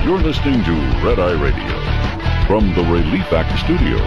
You're listening to Red Eye Radio from the Relief Factor Studios.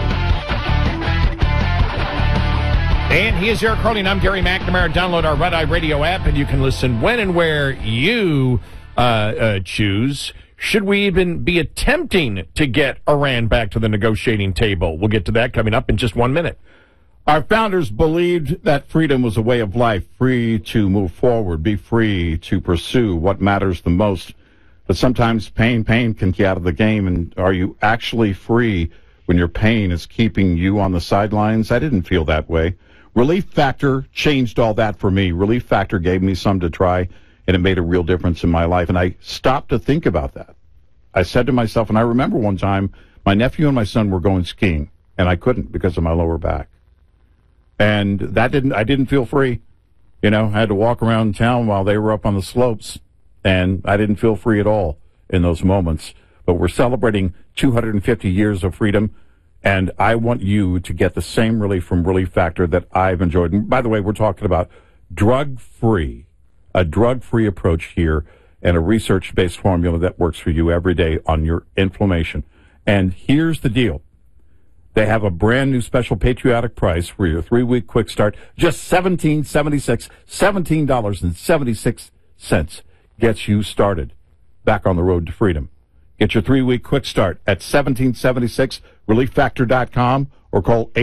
And he is Eric Carly, and I'm Gary McNamara. Download our Red Eye Radio app, and you can listen when and where you choose. Should we even be attempting to get Iran back to the negotiating table? We'll get to that coming up in just 1 minute. Our founders believed that freedom was a way of life, free to move forward, be free to pursue what matters the most. But sometimes pain can get you out of the game. And are you actually free when your pain is keeping you on the sidelines? I didn't feel that way. Relief Factor changed all that for me. Relief Factor gave me some to try, and it made a real difference in my life. And I stopped to think about that. I said to myself, and I remember one time, my nephew and my son were going skiing, and I couldn't because of my lower back. And I didn't feel free. You know, I had to walk around town while they were up on the slopes, and I didn't feel free at all in those moments. But we're celebrating 250 years of freedom, and I want you to get the same relief from Relief Factor that I've enjoyed. And by the way, we're talking about drug-free, a drug-free approach here, and a research-based formula that works for you every day on your inflammation. And here's the deal. They have a brand new special patriotic price for your 3-week quick start, just $17.76, $17.76 gets you started back on the road to freedom. Get your 3-week quick start at $17.76, relieffactor.com, or call